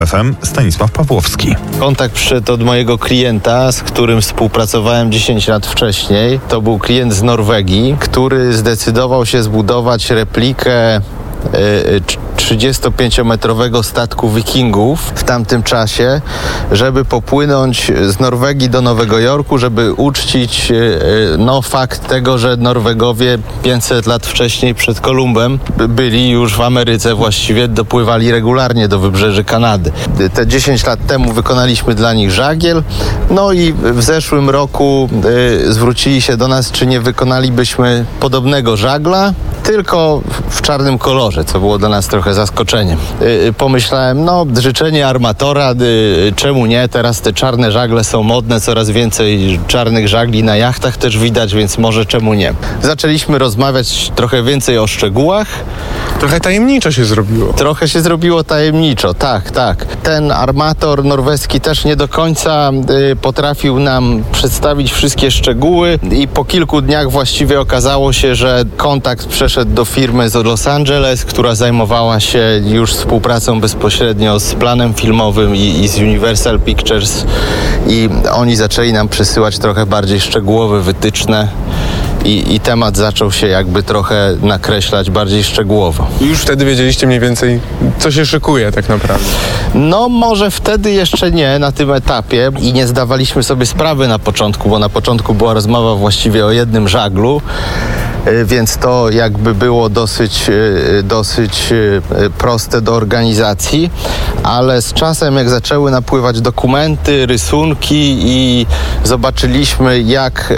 FM Stanisław Pawłowski. Kontakt przyszedł od mojego klienta, z którym współpracowałem 10 lat wcześniej. To był klient z Norwegii, który zdecydował się zbudować replikę 35-metrowego statku Wikingów w tamtym czasie, żeby popłynąć z Norwegii do Nowego Jorku, żeby uczcić fakt tego, że Norwegowie 500 lat wcześniej przed Kolumbem byli już w Ameryce, właściwie dopływali regularnie do wybrzeży Kanady. Te 10 lat temu wykonaliśmy dla nich żagiel, no i w zeszłym roku zwrócili się do nas, czy nie wykonalibyśmy podobnego żagla, tylko w czarnym kolorze, co było dla nas trochę zaskoczeniem. Pomyślałem, życzenie armatora, czemu nie? Teraz te czarne żagle są modne, coraz więcej czarnych żagli na jachtach też widać, więc może czemu nie? Zaczęliśmy rozmawiać trochę więcej o szczegółach. Trochę tajemniczo się zrobiło. Trochę się zrobiło tajemniczo, tak. Ten armator norweski też nie do końca potrafił nam przedstawić wszystkie szczegóły i po kilku dniach właściwie okazało się, że kontakt przeszedł do firmy z Los Angeles, która zajmowała się już współpracą bezpośrednio z planem filmowym i z Universal Pictures i oni zaczęli nam przesyłać trochę bardziej szczegółowe wytyczne. I temat zaczął się jakby trochę nakreślać bardziej szczegółowo. I już wtedy wiedzieliście mniej więcej, co się szykuje tak naprawdę? Może wtedy jeszcze nie na tym etapie i nie zdawaliśmy sobie sprawy na początku, bo na początku była rozmowa właściwie o jednym żaglu, więc to jakby było dosyć proste do organizacji, ale z czasem jak zaczęły napływać dokumenty, rysunki i zobaczyliśmy jak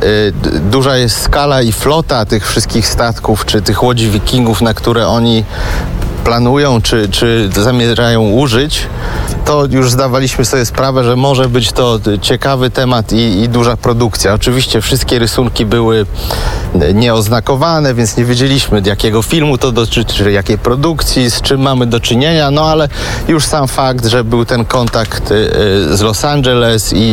duża jest skala i flota tych wszystkich statków, czy tych łodzi wikingów, na które oni planują, czy zamierzają użyć, to już zdawaliśmy sobie sprawę, że może być to ciekawy temat i duża produkcja. Oczywiście wszystkie rysunki były nieoznakowane, więc nie wiedzieliśmy, jakiego filmu to dotyczy, jakiej produkcji, z czym mamy do czynienia, ale już sam fakt, że był ten kontakt z Los Angeles i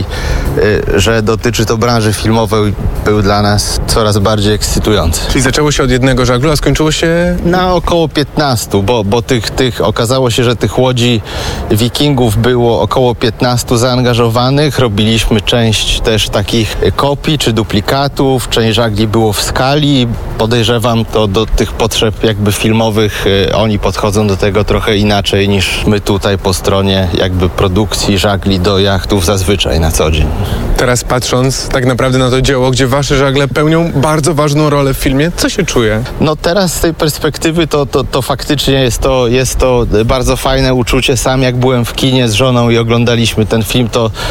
że dotyczy to branży filmowej, był dla nas coraz bardziej ekscytujący. Czyli zaczęło się od jednego żaglu, a skończyło się? Na około 15, bo okazało się, że tych łodzi wikingów było około 15 zaangażowanych. Robiliśmy część też takich kopii czy duplikatów, część żagli było w skali. Podejrzewam to do tych potrzeb jakby filmowych. Oni podchodzą do tego trochę inaczej niż my tutaj po stronie jakby produkcji żagli do jachtów zazwyczaj na co dzień. Teraz patrząc tak naprawdę na to dzieło, gdzie wasze żagle pełnią bardzo ważną rolę w filmie, co się czuje? Teraz z tej perspektywy to faktycznie jest to bardzo fajne uczucie. Sam jak byłem w kinie z żoną i oglądaliśmy ten film,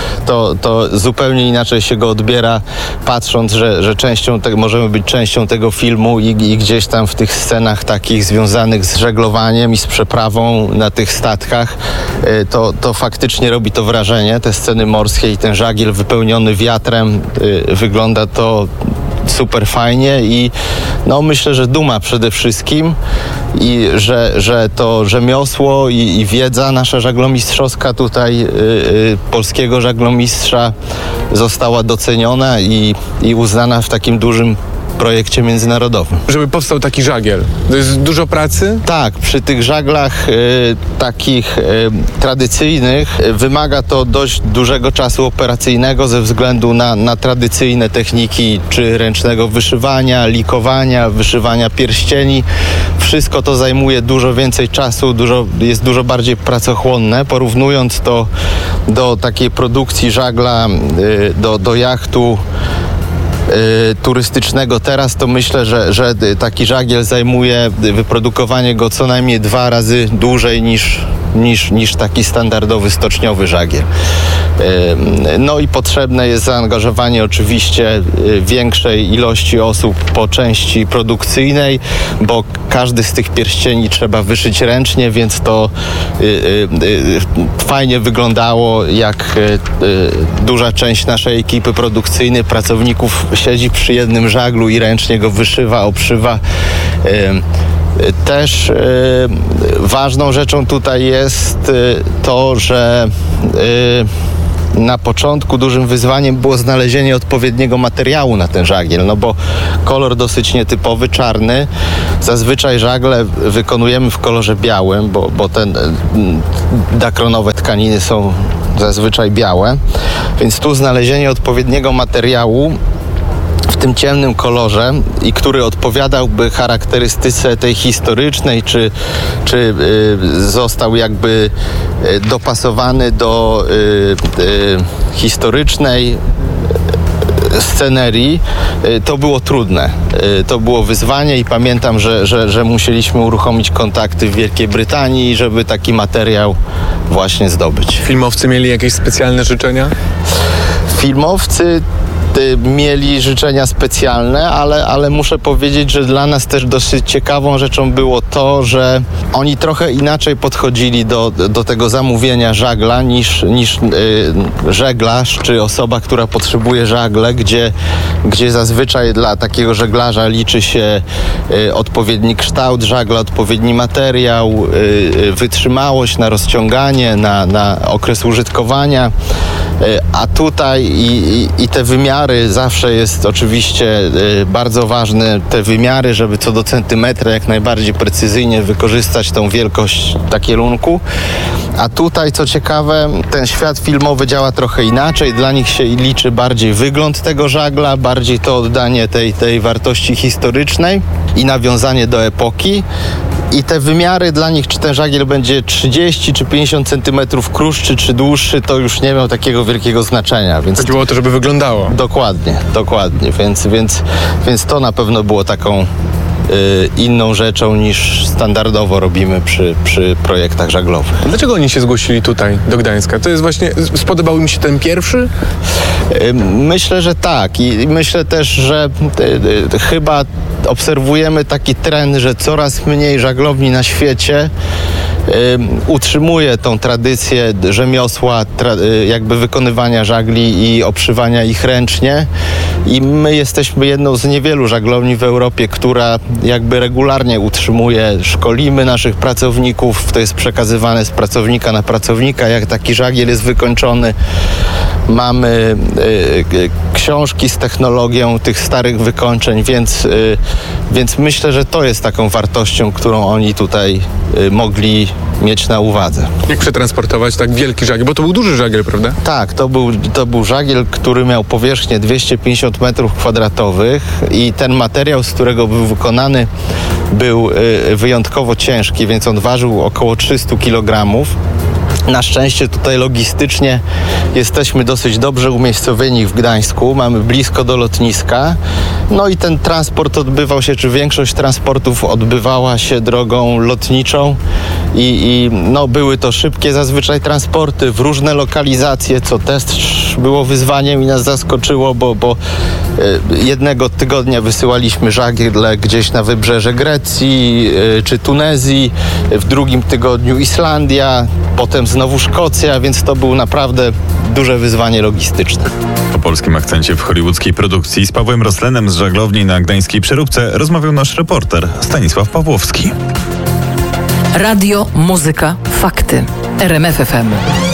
to zupełnie inaczej się go odbiera, patrząc, że możemy być częścią tego filmu i gdzieś tam w tych scenach takich związanych z żeglowaniem i z przeprawą na tych statkach, to faktycznie robi to wrażenie. Te sceny morskie i ten żagiel wypełniony wiatrem, wygląda to super fajnie i myślę, że duma przede wszystkim i że to rzemiosło i wiedza nasza żaglomistrzowska tutaj polskiego żaglomistrza została doceniona i uznana w takim dużym projekcie międzynarodowym. Żeby powstał taki żagiel, to jest dużo pracy? Tak, przy tych żaglach takich tradycyjnych wymaga to dość dużego czasu operacyjnego ze względu na tradycyjne techniki, czy ręcznego wyszywania, likowania, wyszywania pierścieni. Wszystko to zajmuje dużo więcej czasu, jest dużo bardziej pracochłonne. Porównując to do takiej produkcji żagla, do jachtu turystycznego teraz, to myślę, że taki żagiel zajmuje wyprodukowanie go co najmniej 2 razy dłużej niż taki standardowy stoczniowy żagiel. I potrzebne jest zaangażowanie oczywiście większej ilości osób po części produkcyjnej, bo każdy z tych pierścieni trzeba wyszyć ręcznie, więc to fajnie wyglądało, jak duża część naszej ekipy produkcyjnej, pracowników siedzi przy jednym żaglu i ręcznie go wyszywa, obszywa. Też ważną rzeczą tutaj jest to, że na początku dużym wyzwaniem było znalezienie odpowiedniego materiału na ten żagiel, no bo kolor dosyć nietypowy, czarny. Zazwyczaj żagle wykonujemy w kolorze białym, bo te dakronowe tkaniny są zazwyczaj białe, więc tu znalezienie odpowiedniego materiału w tym ciemnym kolorze i który odpowiadałby charakterystyce tej historycznej, czy został jakby dopasowany do historycznej scenerii, to było trudne. To było wyzwanie i pamiętam, że musieliśmy uruchomić kontakty w Wielkiej Brytanii, żeby taki materiał właśnie zdobyć. Filmowcy mieli jakieś specjalne życzenia? Filmowcy mieli życzenia specjalne, ale muszę powiedzieć, że dla nas też dosyć ciekawą rzeczą było to, że oni trochę inaczej podchodzili do tego zamówienia żagla niż żeglarz czy osoba, która potrzebuje żagle, gdzie zazwyczaj dla takiego żeglarza liczy się odpowiedni kształt żagla, odpowiedni materiał, wytrzymałość na rozciąganie, na okres użytkowania. A tutaj i te wymiary, zawsze jest oczywiście bardzo ważne te wymiary, żeby co do centymetra jak najbardziej precyzyjnie wykorzystać tą wielkość takierunku. A tutaj, co ciekawe, ten świat filmowy działa trochę inaczej. Dla nich się liczy bardziej wygląd tego żagla, bardziej to oddanie tej wartości historycznej i nawiązanie do epoki. I te wymiary dla nich, czy ten żagiel będzie 30 czy 50 centymetrów krótszy czy dłuższy, to już nie miał takiego wielkiego znaczenia. Więc chodziło o to, żeby wyglądało. Dokładnie. Więc to na pewno było taką inną rzeczą niż standardowo robimy przy projektach żaglowych. A dlaczego oni się zgłosili tutaj, do Gdańska? To jest właśnie, spodobał im się ten pierwszy? Myślę, że tak i myślę też, że chyba obserwujemy taki trend, że coraz mniej żaglowni na świecie utrzymuje tą tradycję rzemiosła, jakby wykonywania żagli i obszywania ich ręcznie. I my jesteśmy jedną z niewielu żaglowni w Europie, która jakby regularnie utrzymuje, szkolimy naszych pracowników, to jest przekazywane z pracownika na pracownika, jak taki żagiel jest wykończony. Mamy książki z technologią tych starych wykończeń, więc myślę, że to jest taką wartością, którą oni tutaj mogli mieć na uwadze. Jak przetransportować tak wielki żagiel? Bo to był duży żagiel, prawda? Tak, to był żagiel, który miał powierzchnię 250 metrów kwadratowych i ten materiał, z którego był wykonany, był wyjątkowo ciężki, więc on ważył około 300 kg. Na szczęście tutaj logistycznie jesteśmy dosyć dobrze umiejscowieni w Gdańsku, mamy blisko do lotniska, no i ten transport odbywał się, czy większość transportów odbywała się drogą lotniczą i były to szybkie zazwyczaj transporty w różne lokalizacje, co też było wyzwaniem i nas zaskoczyło, bo jednego tygodnia wysyłaliśmy żagle gdzieś na wybrzeże Grecji czy Tunezji, w drugim tygodniu Islandia, potem znowu Szkocja, więc to było naprawdę duże wyzwanie logistyczne. O polskim akcencie w hollywoodzkiej produkcji z Pawłem Roslenem z żaglowni na gdańskiej Przeróbce rozmawiał nasz reporter Stanisław Pawłowski. Radio, muzyka, fakty. RMF FM.